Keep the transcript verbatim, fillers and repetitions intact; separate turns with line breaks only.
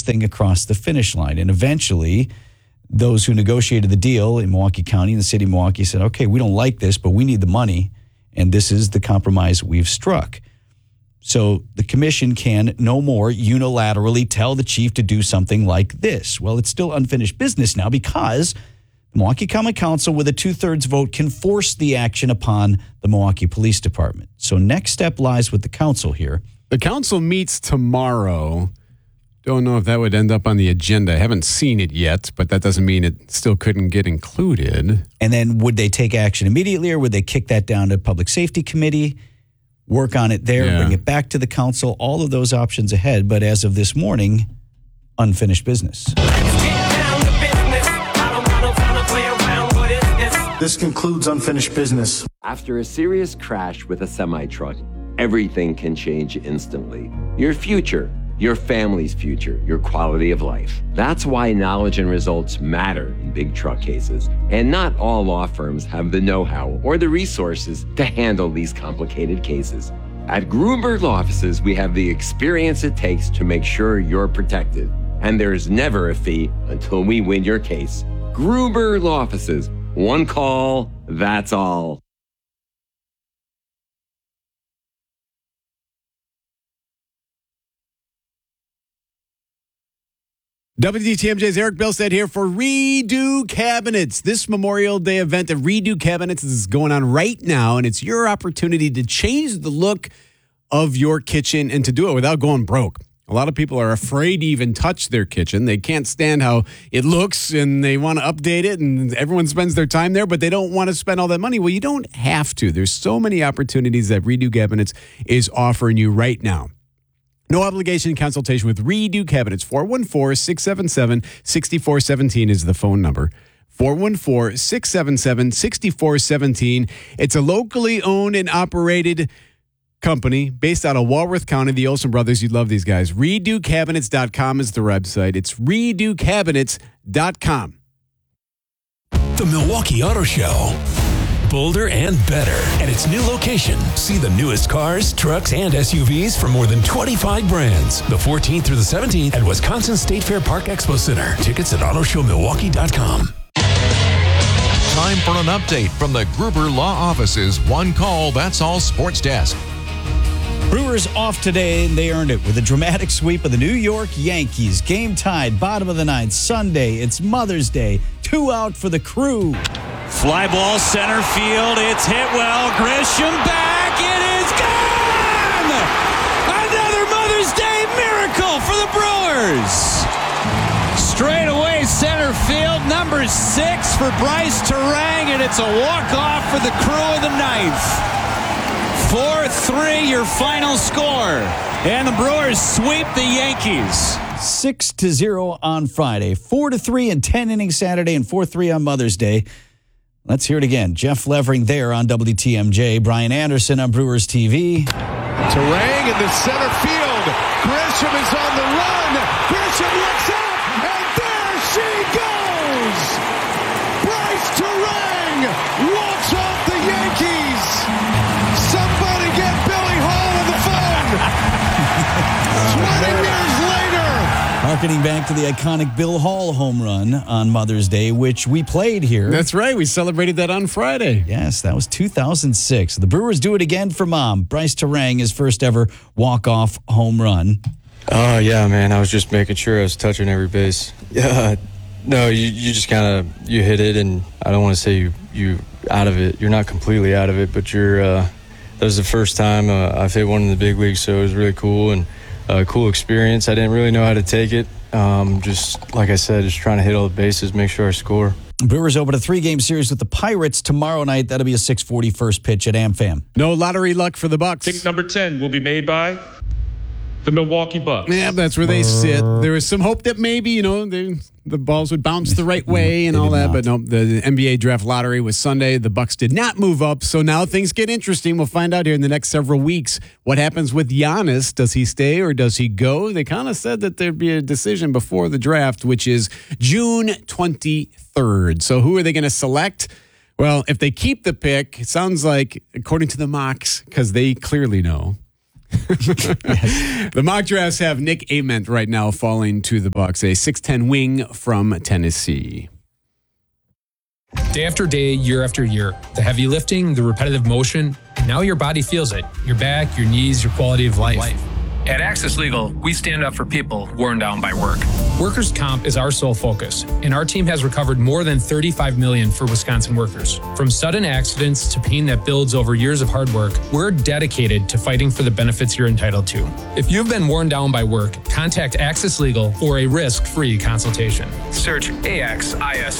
thing across the finish line. And eventually, those who negotiated the deal in Milwaukee County and the city of Milwaukee said, okay, we don't like this, but we need the money, and this is the compromise we've struck. So the commission can no more unilaterally tell the chief to do something like this. Well, it's still unfinished business now because the Milwaukee County Council, with a two-thirds vote, can force the action upon the Milwaukee Police Department. So next step lies with the council here.
The council meets tomorrow. Don't know if that would end up on the agenda. I haven't seen it yet, but that doesn't mean it still couldn't get included.
And then would they take action immediately, or would they kick that down to Public Safety Committee, work on it there, yeah. bring it back to the council? All of those options ahead. But as of this morning, unfinished business.
This concludes unfinished business.
After a serious crash with a semi-truck, everything can change instantly. Your future, your family's future, your quality of life. That's why knowledge and results matter in big truck cases. And not all law firms have the know-how or the resources to handle these complicated cases. At Gruber Law Offices, we have the experience it takes to make sure you're protected. And there's never a fee until we win your case. Gruber Law Offices. One call, that's all.
W D T M J's Eric Bilstead here for Redo Cabinets. This Memorial Day event at Redo Cabinets is going on right now, and it's your opportunity to change the look of your kitchen and to do it without going broke. A lot of people are afraid to even touch their kitchen. They can't stand how it looks, and they want to update it, and everyone spends their time there, but they don't want to spend all that money. Well, you don't have to. There's so many opportunities that Redo Cabinets is offering you right now. No obligation consultation with Redo Cabinets. four one four, six seven seven, six four one seven is the phone number. four one four, six seven seven, six four one seven. It's a locally owned and operated company based out of Walworth County, the Olsen brothers. You'd love these guys. redo cabinets dot com is the website. It's redo cabinets dot com.
The Milwaukee Auto Show. Bolder and better at its new location. See the newest cars, trucks, and S U Vs from more than twenty-five brands. The fourteenth through the seventeenth at Wisconsin State Fair Park Expo Center. Tickets at auto show milwaukee dot com.
Time for an update from the Gruber Law Office's One Call, That's All Sports Desk.
Brewers off today, and they earned it with a dramatic sweep of the New York Yankees. Game tied, bottom of the ninth, Sunday. It's Mother's Day. Two out for the Crew.
Fly ball center field. It's hit well. Grisham back. It is gone! Another Mother's Day miracle for the Brewers. Straight away center field. Number six for Bryce Terang, and it's a walk-off for the Crew in the ninth. four three, your final score. And the Brewers sweep the Yankees.
six to zero on Friday. four to three and ten innings Saturday, and four three on Mother's Day. Let's hear it again. Jeff Levering there on W T M J. Brian Anderson on Brewers T V.
Terang in the center field. Grisham is on the run. Grisham looks up, and there she goes. Bryce Terang walks off the Yankees. Somebody get Billy Hall on the phone. twenty years later.
Harkening back to the iconic Bill Hall home run on Mother's Day, which we played here.
That's right. We celebrated that on Friday.
Yes, that was two thousand six. The Brewers do it again for Mom. Bryce Terang, his first ever walk-off home run.
Oh, yeah, man. I was just making sure I was touching every base. Yeah. No, you, you just kind of, you hit it, and I don't want to say you, you out of it. You're not completely out of it, but you're, uh, that was the first time uh, I've hit one in the big leagues, so it was really cool and a cool experience. I didn't really know how to take it. Um, just, like I said, just trying to hit all the bases, make sure I score.
Brewers open a three-game series with the Pirates tomorrow night. That'll be a six forty first pitch at AmFam.
No lottery luck for the Bucks.
Pick number ten will be made by the Milwaukee Bucks.
Yeah, that's where they sit. There was some hope that maybe, you know, they, the balls would bounce the right way and all that, but no, the N B A draft lottery was Sunday. The Bucks did not move up, so now things get interesting. We'll find out here in the next several weeks what happens with Giannis. Does he stay or does he go? They kind of said that there'd be a decision before the draft, which is June twenty-third. So who are they going to select? Well, if they keep the pick, it sounds like, according to the mocks, because they clearly know, The mock drafts have Nick Ament right now falling to the Bucks, a six ten wing from Tennessee.
Day after day, year after year, the heavy lifting, the repetitive motion, now your body feels it. Your back, your knees, your quality of life. life.
At Access Legal, we stand up for people worn down by work.
Workers' comp is our sole focus, and our team has recovered more than thirty-five million dollars for Wisconsin workers. From sudden accidents to pain that builds over years of hard work, we're dedicated to fighting for the benefits you're entitled to. If you've been worn down by work, contact Access Legal for a risk-free consultation.
Search A X I S